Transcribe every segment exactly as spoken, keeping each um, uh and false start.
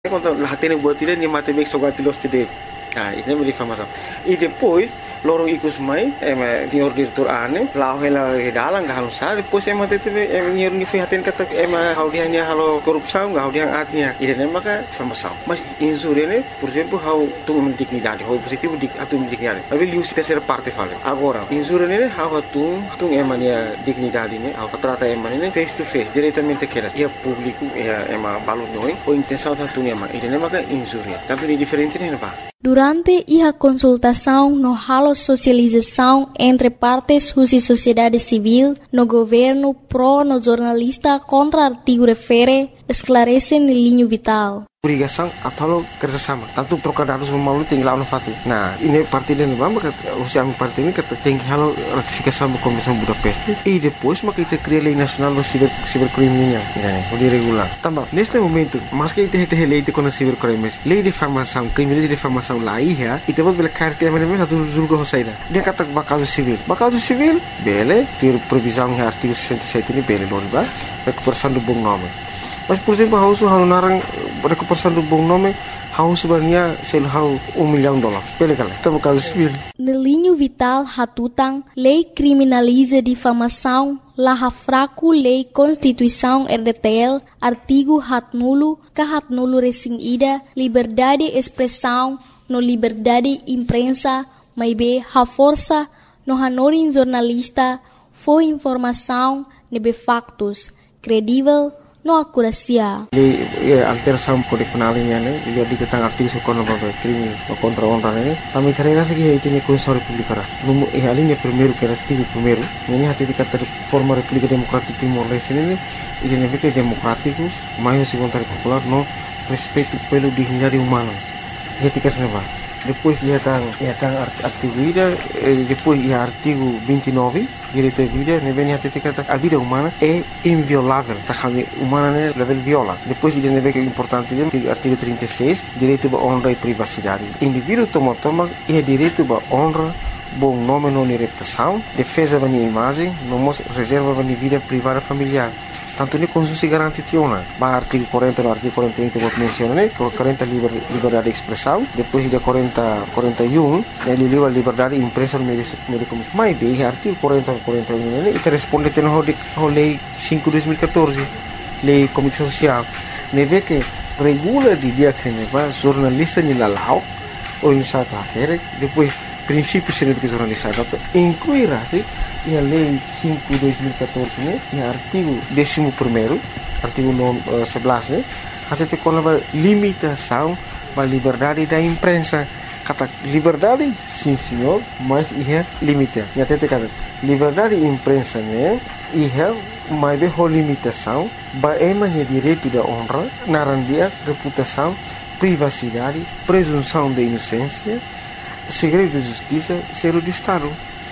Quando lá tem buat dia ni mate bek sogat tilos tide. Ah, ini é difamação. E depois, lorong ikus mai, é senhor diretor ane, lá ela dalang gak halus sar, depois é mate teve é senhor ni fihaten kata é hau dia ni halo korupsão, gak hau dia atnya. Ini nem maka difamação. Mas insurene, por exemplo, hau tu dignidade, hau positivo dik atu dignidade. Tapi lius terceira parte fala. Agora, insurene hau tu tu é mania dignidade ne, hau trata é mania face to face, diretamente aquelas. E público é é ma balu noi, ou intenção tu é ma. Ini nem maka insure. Tanto de diferente ne ba. Durante a consultação no halo socialização entre partes e sociedade civil no governo pró no jornalista contra artigo refere esclarece no linho vital. Obrigação atau kerjasama. Tanto trocar dados memalu tinggal no fati. Nah, ini parti dan bamba kat usia parti ini kat tinggi halo ratifikasi do Convenção Budapeste e depois maka kita cria lei nacional do ciber cibercrime nya, né? O de regular. Tambah, neste momento, mas que kita tem lei de contra cibercrimes, lei de difamação, crime de difamação lá ia, e depois bela carta mas mesmo satu julgo hosaida. Dia kata bakaso civil. Bakaso civil, bele, ter previsão em artigo sessenta e sete ini bele loriba, recuperação do bom nome. Mas, por exemplo, a Hausa hau narang recuperação do bom nome, hau sebenarnya sel hau um milhão de dólares. Pele kala, tá caso civil. No linho vital hatutang, lei criminaliza difamação, la fraco lei Constituição R D T L, artigo hat nulo, ka hat nulo resingida, liberdade de expressão, no liberdade imprensa, mas be ha força, no hanorin jornalista, foi informação, nebe factos, credível, no akurasia. Lei alteração kode penal ini ane, dia diketang aktif sekolah bagai krimi contra orang ini. Kami karena segi itu ni Constituição Republicana. Numu eh alinha primeiro que era artigo primeiro. Ini hati dikata forma República Democrática Timor-Leste ini, ini negara democrático, mais segundo popular, no respeito pelo dignidade humana. Etika senapa. Depois ia tang ia tang artigo ida, depois ia artigo vinte e nove, direito à vida, ne vem a dikata a vida humana é inviolável, tá kami humana ne level viola. Depois ia ne que é importante artigo trinta e seis, direito à honra e privacidade. Indivíduo toma toma é direito à honra, bom nome não reputação, defesa da minha imagem, não reserva da minha vida privada familiar. Tanto ni Constituição garante tiona. Ba artigo quarenta no artigo quarenta e um que vou mencionar, quarenta liber, liberdade de expressão, depois de quarenta, quarenta e um, ele livra liberdade de imprensa no meio de comunicação. Mas bem, artigo quarenta, quarenta e um, ele responde à lei cinco de dois mil e catorze, lei de comunicação social. Neve que regula de dia que neva jornalista ni lalau ou em sata akhir, depois princípios de jornalista, incluirá-se e a lei cinco de dois mil e catorze, né, e artigo décimo primeiro, artigo sebelas, né, até te conava limitação da liberdade da imprensa. Kata liberdade, sim senhor, mas é limita. E até te kata liberdade de imprensa, né, e é mais bem limitação, ba emanya direito da honra, narandia, reputação, privacidade, presunção de inocência, segredo de justiça, ser de Estado.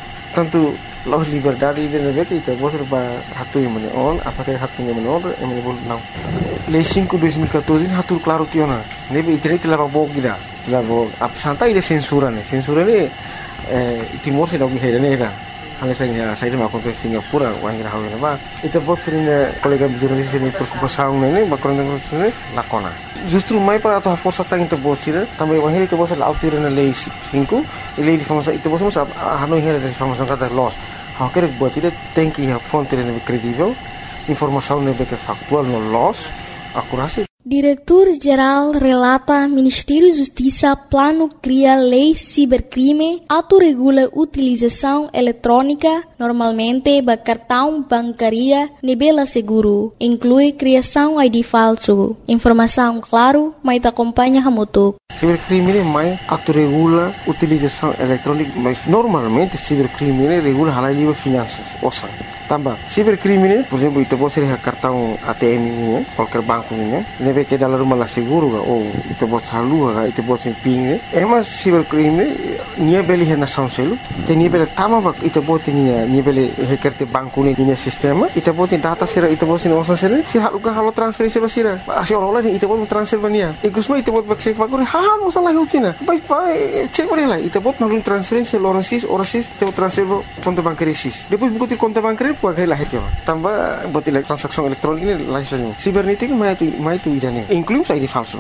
Tanto loh liberdade de negara itu boleh berhatu yang mana on, apakah hatu yang mana on, yang mana boleh não. Lei cinco de dois mil e catorze hatu claro tiona. Nebe internet leva bog gida, leva ap santai de censura ne, censura ne Timor se dog hera ne da. Hanya saya saya dah makan ke Singapura, wahai rahau ne ba. Itu bot sering kolega jurnalis ini preocupação ne, bakal ne lakona. Justru mai para atau força tang itu bot sira, também wahai itu bot altura na lei cinco, lei de famosa itu bot sama hanoi hera de famosa kata loss. Hau quer buat tidak tem que a fonte lebih kredibel, informação lebih factual no loss, akurasi. Diretor-Geral relata Ministério Justiça plano cria lei cibercrime, autorregula utilização eletrônica, normalmente ba cartão bancaria, nebela seguro, inclui criação I D falso. Informação claro, mas acompanha hamutuk. Cibercrime é mais autorregula utilização eletrônica, mas normalmente cibercrime regula halal livre finanças, ouçam. Tambah, cibercrime, por exemplo, itu bos ser cartão A T M ini, qualquer banco ini, nebe que dalam rumah lah seguro ga, ou itu bos salu ga, itu bos ping, emas cibercrime, nia beli hena sound selu, te nia beli tama bak, itu bos nia nia beli hekerte banco ini nia sistema, itu bos data sira, itu bos ini osan sira, sira halukan halo transferensi basira, asy orang lain itu bos transfer bania, ikusma itu bos cek banco, hal osan lagi utina, baik baik cek balik lah, itu bos nalun transferensi orang sis, orang sis, itu transfer konto bancaria sis, depois buku konto bancaria pakai lah itu, tambah buat transaksi elektronik ini lain lain. Sibernetik mai tu mai tu idane, include I D falso.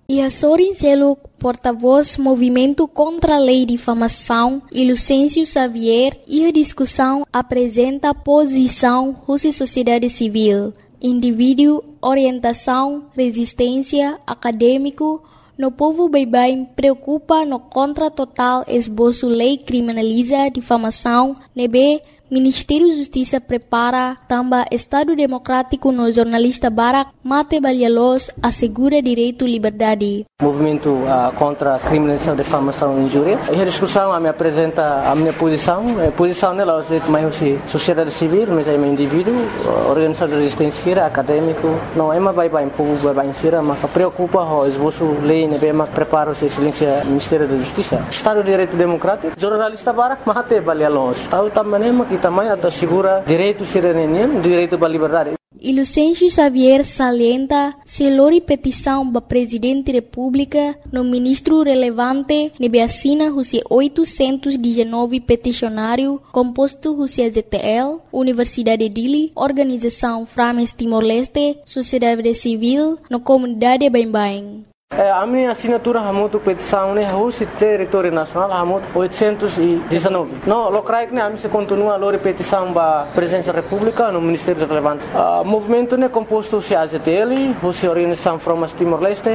Ia Sorin Seluk, porta-voz Movimento contra a Lei de Difamação, e Lucêncio Xavier, e a discussão apresenta a posição da sociedade civil, indivíduo, orientação, resistência, acadêmico, no povo bem preocupa no contra total esboço lei criminaliza difamação, nebe Ministério da Justiça prepara também Estado Democrático no jornalista Barak Mate Balialos assegura direito e liberdade. Movimento uh, contra a criminalização, difamação e injúria. E a discussão a me apresenta a minha posição. A posição nela é mais sociedade civil, mas é um indivíduo, organização de resistência, acadêmico. Não é mais bem bem povo bem bem sira, mas preocupa o esboço lei ne bem mais prepara se silência Ministério da Justiça. Estado de Direito Democrático, jornalista Barak Mate Balialos. Tahu também que também assegura direito cidadania, direito à liberdade. E Lucêncio Xavier salienta se lori petição para presidente da República no ministro relevante nebe assina os oitocentos e dezenove peticionário composto os Z T L, Universidade de Dili, Organização Frames Timor-Leste, Sociedade Civil, no comunidade Bem-Bem. É, a minha assinatura é muito petição, né? O território nacional é muito oitocentos e dezenove. Não, o CRAIC, né? A minha continua a petição para a presidência da República no Ministério Relevante. O movimento é composto de A Z T L, a Organização Frames Timor-Leste,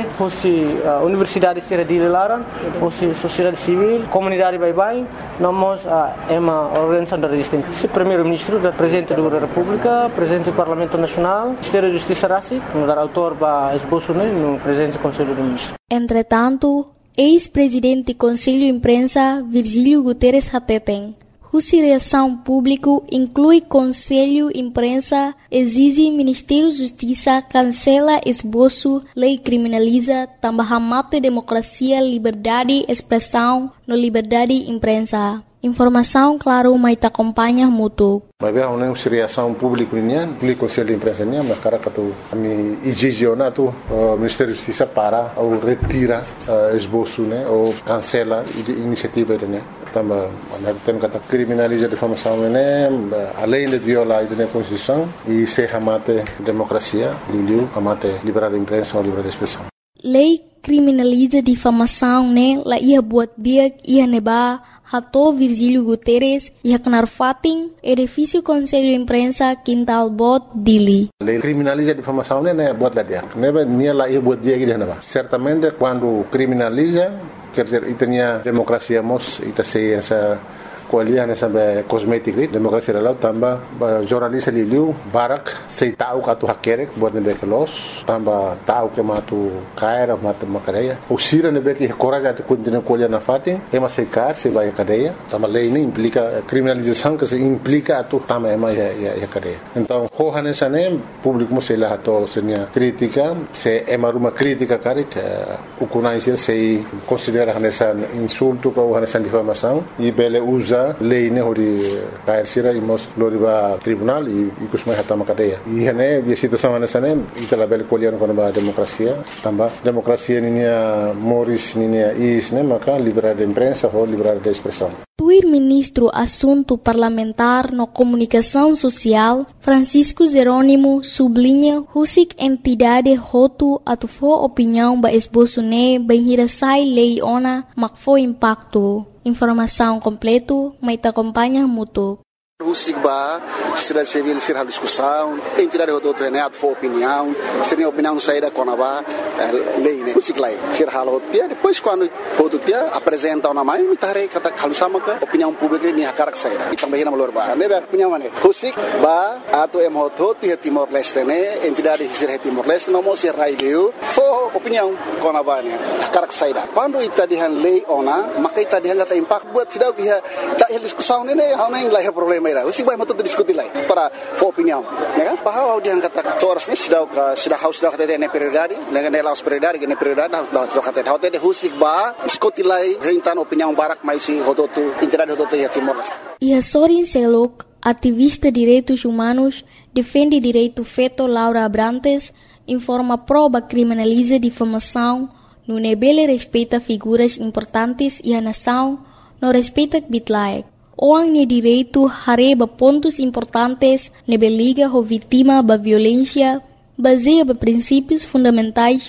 a Universidade de Laran, a Sociedade Civil, a Comunidade Baibai, nós é uma organização de resistência. O primeiro-ministro, o presidente da República, o presidente do Parlamento Nacional, o Ministério da Justiça Rassi, o autor para esboço, né? No presidente do Conselho do Entretanto, ex-presidente do Conselho de Imprensa, Virgílio Guterres Hateten, cuja reação pública inclui Conselho de Imprensa, exige Ministério da Justiça cancela esboço, lei criminaliza, também mata democracia, liberdade, expressão, no liberdade de imprensa. Informação, claro, mas te acompanha muito. Mas é uma reação pública nian, público Conselho de Imprensa nian, mas cara que tu me exige ou não tu o Ministério da Justiça para ou retira esboço, né, ou cancela a iniciativa né. Também, nós temos que criminalizar a difamação, né, além de violar a Constituição e se ramate democracia, liu ramate liberdade de imprensa ou liberdade de expressão. Lei criminaliza difamação, né? La ia buat dia ia neba hato Virgílio Guterres ia kenar fating edifício Conselho de Imprensa Quintal Bot Dili. Lei criminaliza difamação, né? Buat lá dia. Neba nia la ia buat dia que dia neba. Certamente quando criminaliza, quer dizer, itania democracia mos ita ciência kualian essa cosmética democracia lalau tamba jornalista liu Barak sei tahu katu hakerek buat nebe kelos tamba tahu ke matu kaira matu makareia o sira nebe que coragem de continuar kualian na fatin é mas sei car se vai a cadeia tamba lei nem implica criminalização que se implica atu tamba é mais a cadeia então hohan essa nem público sei lá to senia crítica se é uma crítica cara que o conhece sei considera essa insulto ou essa difamação e bele usa lei ne hori kair sira imos loriba tribunal e ikus mai hatama cadeia e hene bi situação nessa ne itala bel kolian kono ba democracia tamba democracia ninia moris ninia is ne maka liberdade de imprensa ou liberdade de expressão. Tuir ministro assunto parlamentar no comunicação social Francisco Jerônimo sublinha husik entidade hotu atufo opinião ba esboço ne benhira sai lei ona makfo impacto. Informação completo, mas te acompanha muito. O SIGBA, sociedade civil, ser a discussão, entidade do outro né, a tua opinião, seria a opinião saída com a lei, né? O SIGLA, ser a outra, depois quando o outro dia apresenta uma mãe, me tarei kata kalusama ka opinião pública ni hakar saída. E também na malorba, né? Opinião né? O SIGBA, a tua em hoto, tia Timor Leste, né? Entidade de ser Timor Leste, não mo ser raio, fo opinião com a bane, hakar saída. Quando ita dihan lei ona, maka ita dihan kata impact buat sidau dia tak diskusão né? Hau nem lah problema o SIGBA é muito discutir lá para a opinião, né? Bahwa dia kata toras ni sudah sudah haus sudah kata ne prioridade, ne ne laus prioridade, ne prioridade dah sudah kata hau tadi o SIGBA diskutir lá rentan opinião barak mais si hodotu entidade hodotu ya Timor Leste. Ia Sorin Seluk, ativista direitos humanos, defende direito feto Laura Abrantes, informa proba criminaliza difamação, no nebele respeita figuras importantes e a nação, no respeita bitlaek. Orang ni direito hareba pontos importantes nebe liga ho vítima ba violência baseia ba princípios fundamentais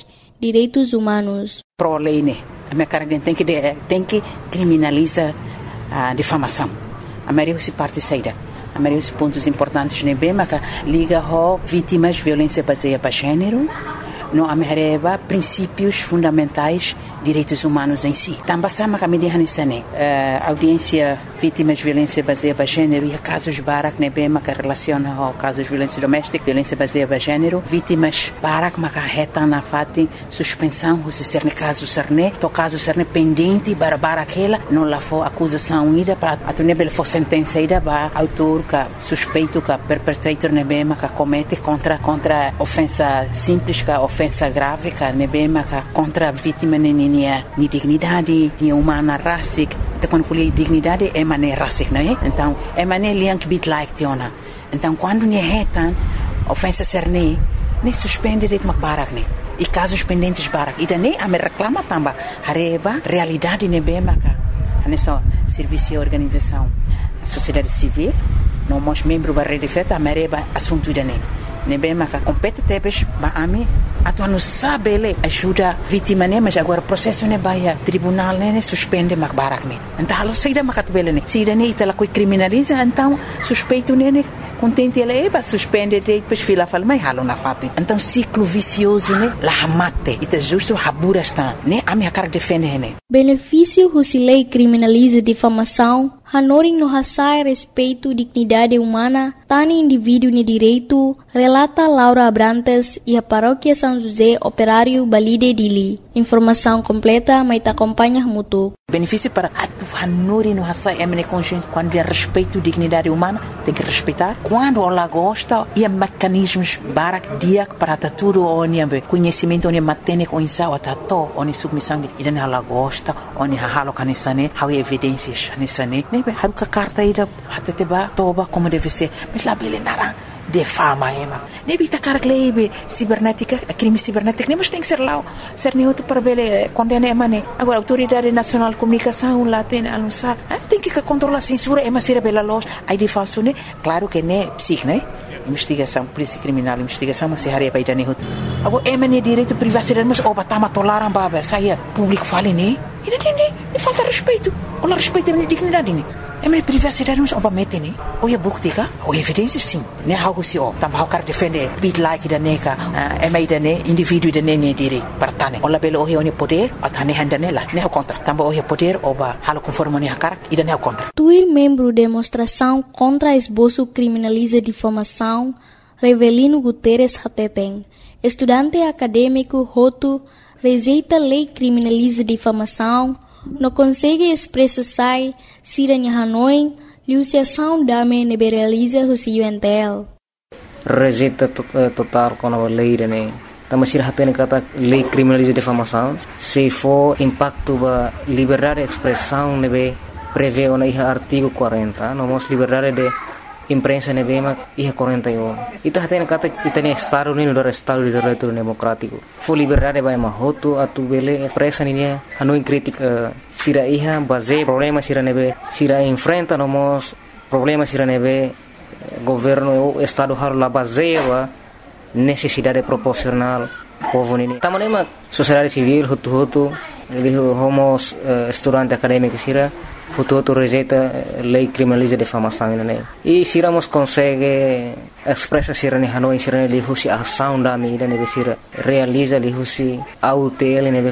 direitos humanos. Pro lei, né? A minha cara tem que tem que criminalizar a difamação. A maioria se parte saída. A maioria dos pontos importantes né bem, mas liga a vítimas de violência baseada em gênero. Não amarreva princípios fundamentais direitos humanos em si. Também sama que me diha nessa né audiência vítimas de violência baseada em gênero e casos barak né bem que relaciona ao casos de violência doméstica, violência baseada em gênero, vítimas barak mas que reta na fati suspensão se ser ne caso ser ne, to caso ser ne pendente para para aquela não lá for acusação ida para a tunebel for sentença ida para autor que suspeito que perpetrator ne bem que comete contra contra ofensa simples que ofensa grave que ne bem que contra vítima ne ni dignidade, ni humana raça, então quando falo dignidade é maneira raça, não é? Então é maneira liang bit like tiona. Então quando ni retan ofensa ser ne, ne suspende de macbarak ne. E casos pendentes barak, e daí a me reclama também, areva realidade ne bem maca. Nessa serviço e organização, a sociedade civil, não somos membros da rede feta, a me areva assunto daí. Ne bem maca compete tebes, ba ami atual não sabe ele ajuda vítima né mas agora processo né vai tribunal né suspende mak barak né então alo saída makat bele né saída né itala coi criminaliza então suspeito né contente ele é suspende depois fila fala mas halo na fati então ciclo vicioso né la mate ita justo habura está né a minha cara defende né benefício se lei criminaliza difamação hanoring no hasai respeito dignidade humana tani indivíduo ne direito relata Laura Abrantes e a paróquia São José Operário Balide Dili. Informação completa, mas te acompanha muito. Benefício para a hanori no hasai é consciência quando é respeito dignidade humana tem que respeitar quando ela gosta e mecanismos barak dia para tudo onde conhecimento onde matene com insau atato onde submissão e dan ela gosta onde halo kanisane how evidências nisane nebe haruka carta ida hateteba toba como deve ser mas lá bele narang defama ema nebi ta cara glebe cibernética crime cibernético nem mas tem que ser lá ser neutro para bele condena emane agora autoridade nacional de comunicação lá tem anunciar tem que controlar a censura ema ser bela loja aí de falso né claro que né psic né investigação polícia criminal investigação mas se haria para dane agora emane direito privacidade mas oba tama tolaram baba saia público fale né e não tem falta respeito ou respeito a dignidade né é minha privacidade não oba mete né ou é buktika ou evidência sim né algo se ó também o cara defende bit like da neka é mais da né indivíduo da né direito para tane ou labelo o é poder a tane handa né lá né o contra também o é poder oba halo conforme né cara e da né o contra tuir membro demonstração contra esboço criminaliza difamação Revelino Guterres Hateteng estudante acadêmico Roto rejeita lei criminaliza difamação não consegue expressar se a Hanoi liuciação da me liberaliza o cientel. Rejeita total com a lei né. Também se hatene kata lei criminaliza difamação se for impacto ba liberdade de expressão nebe prevê o na artigo quarenta não mos liberdade de imprensa nebe ma iha quarenta e um ita hatene kata itane estado ni do estado de direito democrático for liberdade ba ma hotu atu bele expressa ni Hanoi crítica sira iha base problema sira nebe sira enfrenta nomos problema sira nebe governo estado har la base wa necessidade proporcional povo ni tamanema sociedade civil hutu hutu homos uh, estudante acadêmico sira hutu hutu rejeita lei criminaliza difamação né e siramos consegue expressa sira ni Hanoi sira ni husi ação da medida nebe sira realiza li husi autel nebe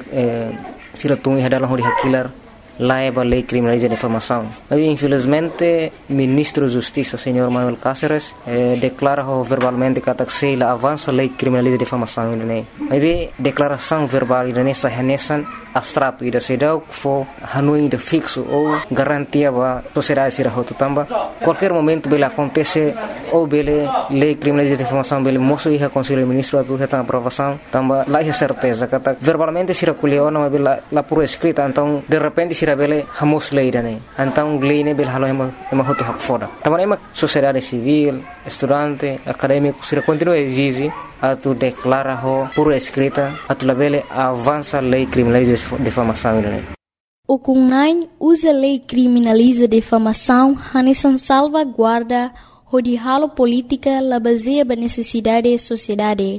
sira tungi hadalang hori hakilar laiba lei criminaliza difamação. Mas infelizmente ministro da Justiça, senhor Manuel Cáceres, eh, declara verbalmente que se la avança lei criminaliza difamação né. Mas declaração verbal né sahanesan abstrato ida sedau fo Hanoi de fixo ou garantia ba sociedade sira hotu tamba qualquer momento bela acontece ou bele lei criminaliza difamação bele moço iha conselho ministro abu heta aprovação tamba lá é certeza kata verbalmente sira kuliona bela la por escrita então de repente sira bele hamos lei dane então lei ne bele halo ema ema hotu hak foda tamba ema sociedade civil estudante acadêmico sira continua exige atu declara ho por escrita atu labele avança lei criminaliza difamação né. O Kunai usa lei criminaliza difamação hanesan salvaguarda o de halo política la baseia ba necessidade sociedade.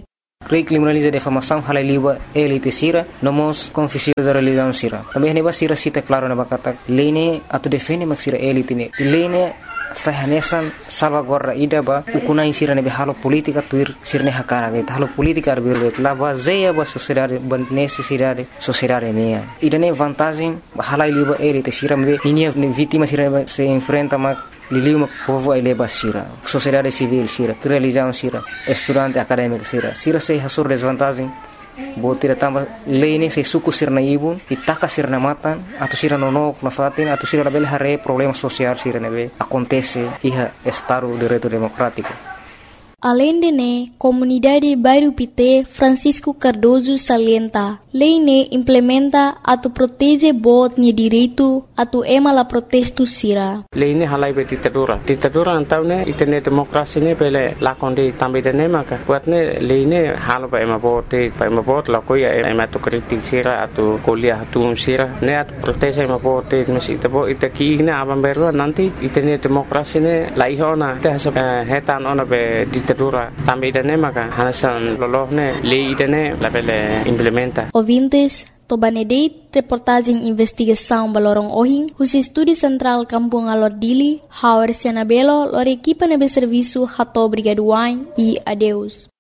lei criminaliza defamação halai liba elite sira nomos confissio da religião sira também neba sira cita claro na bakata lei ne atu defende mak sira elite ne lei ne sahanesan salvaguarda ida ba ukuna insira nebe halo politika tuir sirne hakara ne halo politika arbir lava zeia ba sociedade ba necessidade sociedade ne ida ne vantagem halai liba elite sira me ninia vítima sira se enfrenta mak liliu mak povo ai leba sira sociedade civil sira religião sira estudante acadêmico sira sira se hasur desvantagem bo tira tamba lei ne se suku sirna ibun itaka sirna matan atau sira nonok na fatin atau sira label hare problema social sira nebe acontece iha estado de reto democrático. Além de ne, comunidade Bairro Pité Francisco Cardoso salienta, lei ne implementa atu protege bot ni direito atu ema la protesto sira. Lei ne halai be ditadura. Ditadura antau ne itene demokrasi ne pele lakonde tambe de ne maka. Buat ne lei ne halo ba ema bot ba ema bot la koya ema tu kritik sira atu kuliah atu sira ne atu protege ema bot mesi tabo itaki ne abam beru nanti itene demokrasi ne laihona te hasa hetan ona be ditadura tambe de ne maka hanasan lolohne lei de ne la pele implementa. Ouvintes, Tobanedeit, reportagem investigação Balorong Ohing, os estúdio central Kampung Alordili, Hauer Sianabelo, lor equipa nebe serviço Hato Brigaduain e adeus.